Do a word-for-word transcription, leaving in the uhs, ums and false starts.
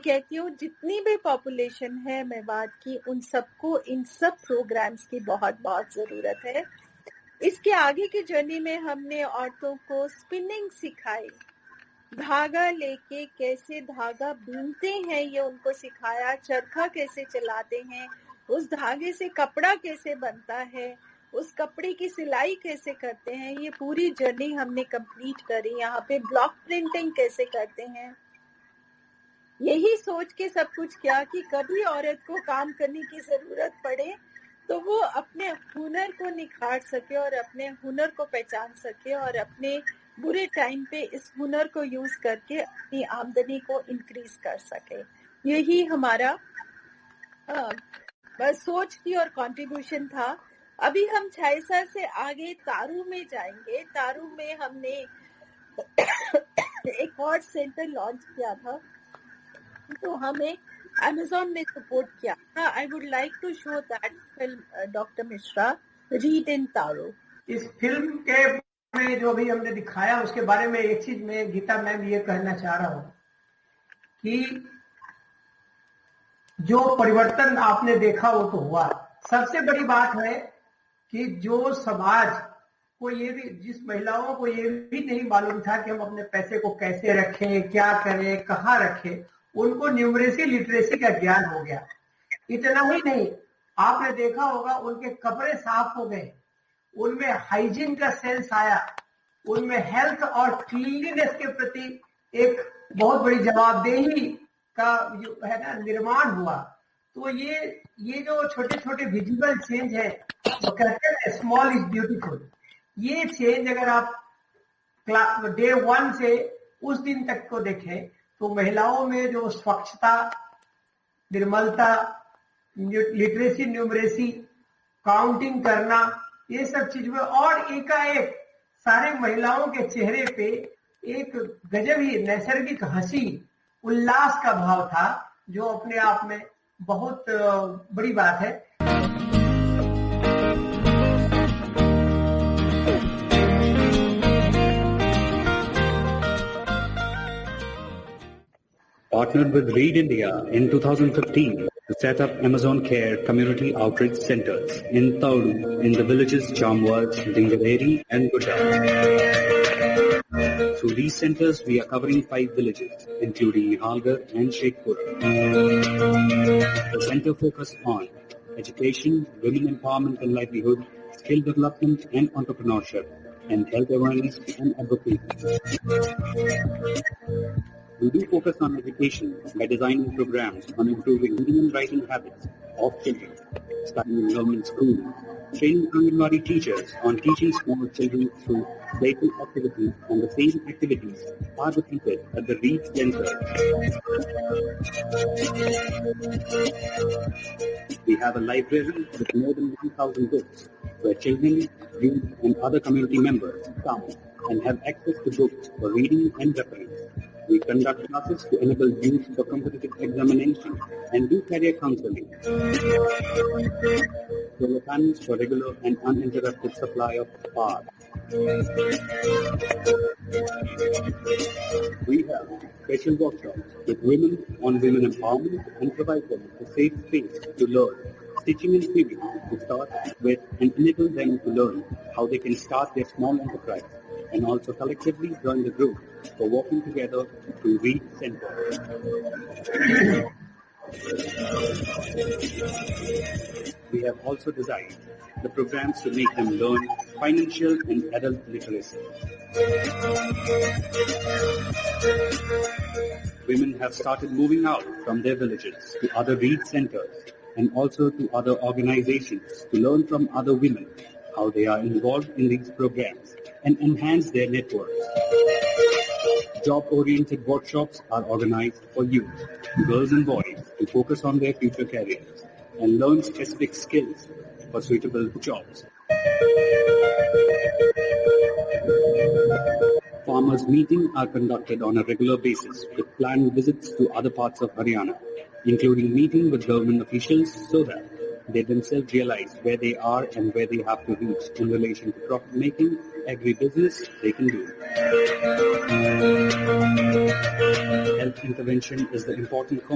कहती हूँ जितनी भी पॉपुलेशन है मेवात की, उन सबको इन सब प्रोग्राम्स की बहुत बहुत ज़रूरत है। इसके आगे की जर्नी में हमने औरतों को स्पिनिंग सिखाई, धागा लेके कैसे धागा बुनते हैं ये उनको सिखाया, चरखा कैसे चलाते हैं, उस धागे से कपड़ा कैसे बनता है, उस कपड़े की सिलाई कैसे करते हैं, ये पूरी जर्नी हमने कंप्लीट करी। यहाँ पे ब्लॉक प्रिंटिंग कैसे करते हैं, यही सोच के सब कुछ किया कि कभी औरत को काम करने की जरूरत पड़े तो वो अपने हुनर को निखार सके और अपने हुनर को पहचान सके और अपने बुरे टाइम पे इस हुनर को यूज करके अपनी आमदनी को इंक्रीज कर सके। यही हमारा आ, बस सोच थी और कंट्रीब्यूशन था। अभी हम छायसा से आगे तारू में जाएंगे। तारू में हमने एक और सेंटर लॉन्च किया था, तो हमें Amazon ने सपोर्ट किया था। I would like to show that film doctor Mishra, read in तारू। इस फिल्म के में जो भी हमने दिखाया उसके बारे में एक चीज मैं गीता मैम ये कहना चाह रहा हूं कि जो परिवर्तन आपने देखा वो तो हुआ। सबसे बड़ी बात है कि जो समाज को ये भी, जिस महिलाओं को ये भी नहीं मालूम था कि हम अपने पैसे को कैसे रखें, क्या करें, कहाँ रखें, उनको न्यूमरेसी लिटरेसी का ज्ञान हो गया। इतना ही नहीं, आपने देखा होगा उनके कपड़े साफ हो गए, उनमें हाइजीन का सेंस आया, उनमें हेल्थ और क्लीनलीनेस के प्रति एक बहुत बड़ी जवाबदेही का जो है ना निर्माण हुआ। तो ये ये जो छोटे छोटे विजिबल चेंज है, तो कहते हैं स्मॉल इज ब्यूटीफुल। ये चेंज अगर आप डे वन से उस दिन तक को देखें तो महिलाओं में जो स्वच्छता, निर्मलता, लिटरेसी, न्यूमरेसी, काउंटिंग करना, ये सब चीज में, और एकाएक सारे महिलाओं के चेहरे पे एक गजब ही नैसर्गिक हंसी, उल्लास का भाव था, जो अपने आप में बहुत बड़ी बात है। Partnered with Read India in two thousand fifteen to set up Amazon Care Community Outreach Centers in Tauru, in the villages Jamwaz, Dingareri and Gujarat. Through these centers, we are covering five villages, including Nihalgarh and Sheikhpura. The center focuses on education, women empowerment and livelihood, skill development and entrepreneurship, and health awareness and advocacy. We do focus on education by designing programs on improving reading and writing habits of children, starting in government schools, training Anganwadi teachers on teaching small children through playful activities, and the same activities are repeated at the Read Center. We have a library with more than one thousand books where children, youth, and other community members come and have access to books for reading and reference. We conduct classes to enable youth for competitive examination and do career counseling. Solar panels for regular and uninterrupted supply of power. We have special workshops with women on women empowerment and provide them a safe space to learn stitching and sewing to start with, and enable them to learn how they can start their small enterprise, and also collectively join the group for working together to Read Center. We have also designed the programs to make them learn financial and adult literacy. Women have started moving out from their villages to other Read Centers and also to other organizations to learn from other women how they are involved in these programs and enhance their networks. Job-oriented workshops are organized for youth, girls and boys, to focus on their future careers and learn specific skills for suitable jobs. Farmers' meetings are conducted on a regular basis with planned visits to other parts of Haryana, including meeting with government officials so that they themselves realize where they are and where they have to reach in relation to profit making, agribusiness they can do. Health intervention is the important component